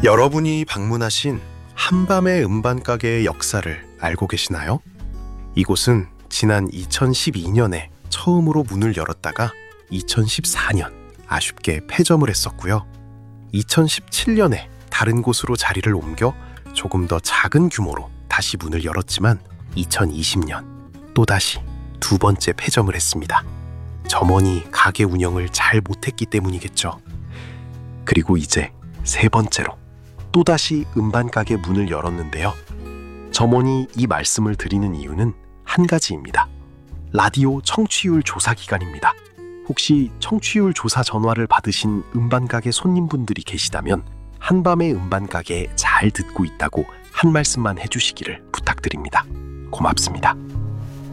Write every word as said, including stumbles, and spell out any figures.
여러분이 방문하신 한밤의 음반가게의 역사를 알고 계시나요? 이곳은 지난 이천십이 년에 처음으로 문을 열었다가 이천십사 년 아쉽게 폐점을 했었고요. 이천십칠 년에 다른 곳으로 자리를 옮겨 조금 더 작은 규모로 다시 문을 열었지만 이천이십 년 또다시 두 번째 폐점을 했습니다. 점원이 가게 운영을 잘 못했기 때문이겠죠. 그리고 이제 세 번째로 또다시 음반가게 문을 열었는데요. 점원이 이 말씀을 드리는 이유는 한 가지입니다. 라디오 청취율 조사 기간입니다. 혹시 청취율 조사 전화를 받으신 음반가게 손님분들이 계시다면 한밤의 음반가게에 잘 듣고 있다고 한 말씀만 해주시기를 부탁드립니다. 고맙습니다.